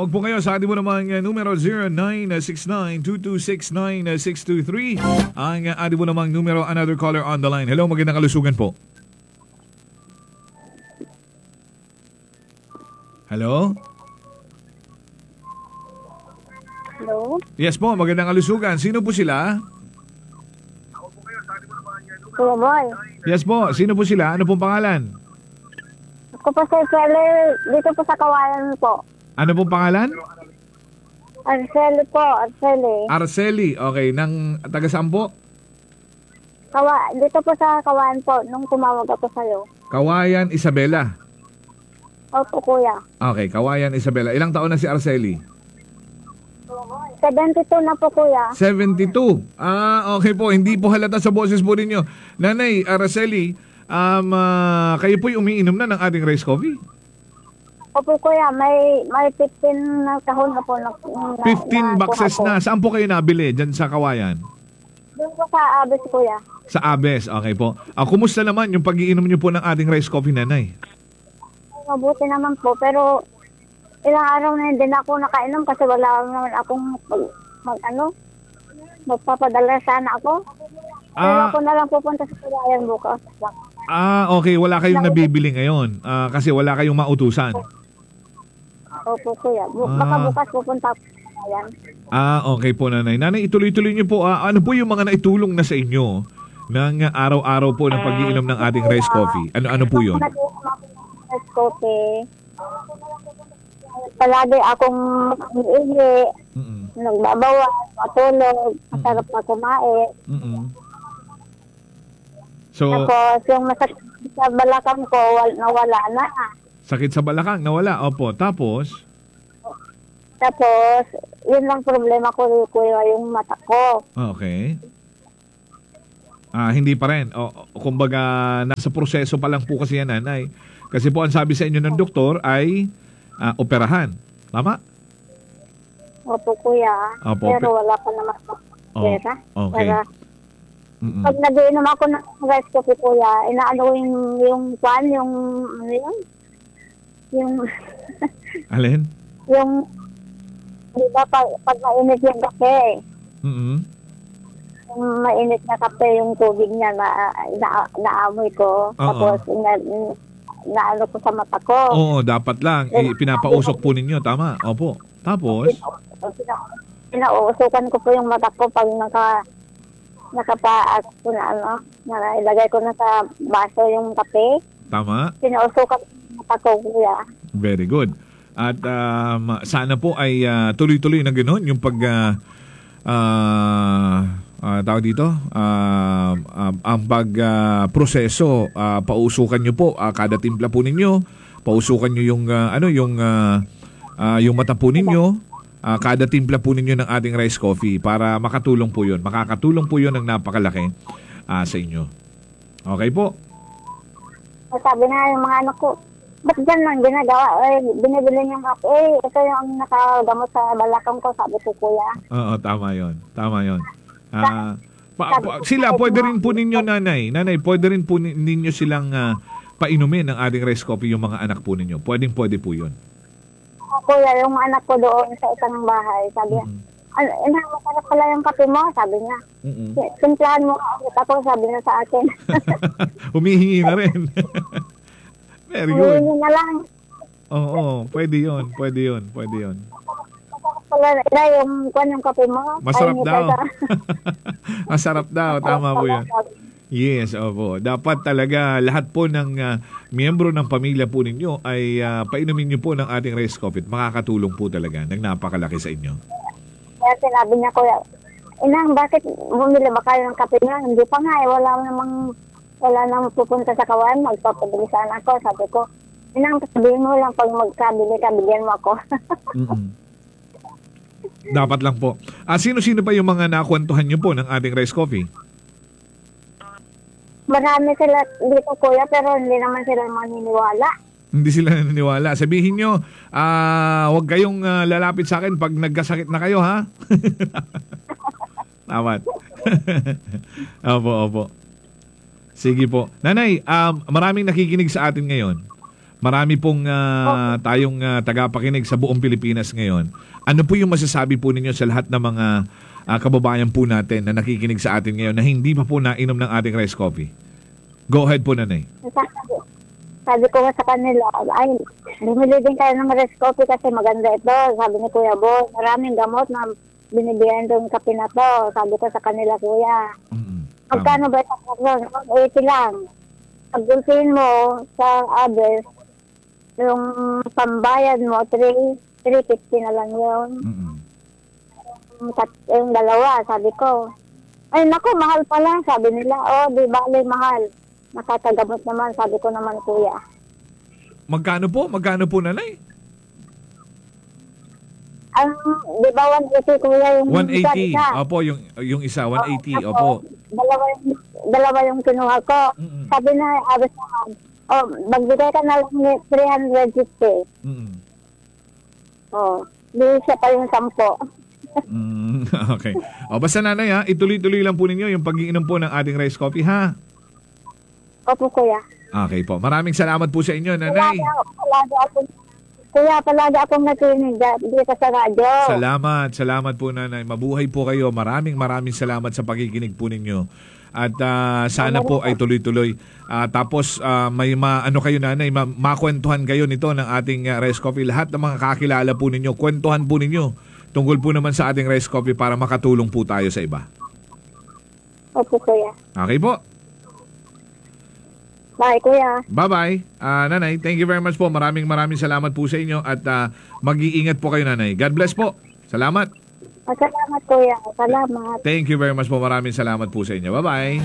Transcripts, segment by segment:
Tawag po kayo sa ating mo namang numero 0969-226-9623. Ang ating mo namang numero, another caller on the line. Hello, magandang kalusugan po. Hello? Hello? Yes po, magandang kalusugan. Sino po sila? Kuya Boy. Yes po, sino po sila? Ano pong pangalan? Ako po si Arceli, dito po sa Kawayan po. Ano pong pangalan? Arceli po, Arceli. Arceli. Okay, ng taga saan po? Dito po sa Kawayan po, nung tumawag ako sa'yo. Kawayan Isabela. Opo, kuya. Okay, Kawayan Isabela. Ilang taon na si Arceli? 72 na po, kuya. 72. Okay po. Hindi po halata sa boses po ninyo. Nanay Araceli, kayo po'y umiinom na ng ating rice coffee? Opo, kuya. May 15 na kahon na po. 15 boxes na. Saan po kayo nabili? Diyan sa Kawayan? Doon po sa Abis, kuya. Sa Abes. Okay po. Kumusta naman yung pag-iinom niyo po ng ating rice coffee, nanay? Mabuti naman po, pero ilang araw na hindi na ako nakainom kasi wala naman akong magpapadala sana ako. Pero ako na lang pupunta sa Kawayan bukas. Okay. Wala kayong nabibili ngayon kasi wala kayong mautusan. Opo, kuya. Baka bukas pupunta ako sa Kawayan. Okay po, nanay. Nanay, ituloy-tuloy niyo po. Ano po yung mga naitulong na sa inyo ng araw-araw po ng pag-iinom ng ating rice coffee? Ano po yun? Rice coffee. Palagi akong iihi, nagbabawas, matulog, masarap na kumain. So, tapos yung masakit sa balakang ko, nawala na. Sakit sa balakang, nawala. Opo. Tapos, yun lang problema ko, kuya, yung mata ko. okay. Hindi pa rin. Kumbaga, nasa proseso pa lang po kasi yan, nanay. Kasi po, ang sabi sa inyo ng doktor ay operahan. Tama? Opo, kuya. Opo, pero wala pa naman pera. Okay. Pag nag-iinom ako ng rice coffee, kuya, inaano yung Alin? yung, di ba, pag mainit yung kape, yung mainit na kape, yung tubig niya naamoy ko. Tapos, naano ko sa mata ko. Oo, dapat lang. Pinapausok po ninyo. Tama. Opo. Tapos? Pinauusukan ko po yung mata ko pag nakapaas ko na ilagay ko na sa baso yung kape. Tama. Pinausukan ko yung mata ko, kuya. Very good. At sana po ay tuloy-tuloy na gano'n yung tawag dito, ang pagproseso, pausukan nyo po kada timpla po ninyo, pausukan nyo yung yung mata po ninyo, kada timpla po ninyo ng ating rice coffee para makatulong po yun. Makakatulong po yun ng napakalaki sa inyo. Okay po? Sabi na yung mga anak ko, ba't dyan lang ginagawa? Binibili niyong kape. Ito yung nakagamot sa balakang ko, sabi ko, kuya. Oo, tama yun. Tama yun. Sila, pwede rin po ninyo, nanay, pwede rin po ninyo silang painumin ng ating rice coffee yung mga anak po ninyo. Pwede po yun. Kuya, yung anak ko doon sa isang bahay, sabi niya, masarap pala yung kape mo, sabi niya. Simplahan mo ako, sabi niya sa akin. Humihingi na rin. Very good. Humihingi na lang. Oo, pwede yun. Yung kape mo. Masarap daw. Masarap daw. Tama po yan. Yes, opo. Dapat talaga lahat po ng miyembro ng pamilya po ninyo ay painumin nyo po ng ating rice coffee. Makakatulong po talaga ng napakalaki sa inyo. Kaya sinabi niya, kuya, Inang, bakit bumili ba kayo ng kape niya? Hindi pa nga wala namang pupunta sa Kawayan, magpapabili sana ako. Sabi ko, Inang, sabihin mo lang pag magkabili ka, bigyan mo ako. Dapat lang po. Sino-sino pa yung mga nakwentuhan nyo po ng ating rice coffee? Marami sila dito, kuya, pero hindi naman sila maniniwala. Hindi sila naniniwala. Sabihin nyo, huwag kayong lalapit sa akin pag nagkasakit na kayo, ha? Tama. Opo. Sige po. Nanay, maraming nakikinig sa atin ngayon. marami pong tayong tagapakinig sa buong Pilipinas ngayon. Ano po yung masasabi po ninyo sa lahat ng mga kababayan po natin na nakikinig sa atin ngayon na hindi pa po nainom ng ating rice coffee? Go ahead po, nanay. Sabi ko nga sa kanila, ay, bumili din kayo ng rice coffee kasi maganda ito. Sabi ni Kuya Boy, maraming gamot na binibigyan itong kape na to. Sabi ko sa kanila, Kuya. Magkano ba ito? 80 lang. Pagdulsin mo sa others, yung pambayad mo, 350 na lang yun. Yung dalawa, sabi ko. Ay, naku, mahal pala. Sabi nila, di bali, mahal. Nakatagamot naman, sabi ko naman, Kuya. Magkano po? Magkano po, nanay? Di ba 180, Kuya? Yung 180. isa? Opo, yung isa, 180. Opo. Dalawa yung kinuha ko. Sabi na, abis naman, magbigay ka na lang ni 350. Di siya pa yung 10. Okay. Basta nanay ituloy-tuloy lang po ninyo yung pag-iinom po ng ating rice coffee, ha? Opo, Kuya. Okay po. Maraming salamat po sa inyo, nanay. Palagi akong nakinig dito sa radyo. Salamat po, nanay. Mabuhay po kayo. Maraming salamat sa pagkikinig po ninyo. At sana po ay tuloy-tuloy. Tapos may kayo, nanay, makwentuhan kayo nito ng ating rice coffee. Lahat ng mga kakilala po ninyo, kwentuhan po ninyo tungkol po naman sa ating rice coffee para makatulong po tayo sa iba. Opo, Kuya. Okay po. Bye, Kuya. Bye-bye. Nanay, thank you very much po. Maraming salamat po sa inyo at mag-iingat po kayo, nanay. God bless po. Salamat. Salamat, Kuya. Salamat. Thank you very much po. Maraming salamat po sa inyo. Bye-bye.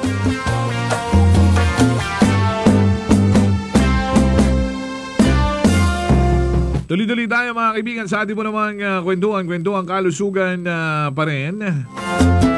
Tuloy-tuloy tayo, mga kaibigan, sa ating po namang kwentuhan kalusugan pa rin.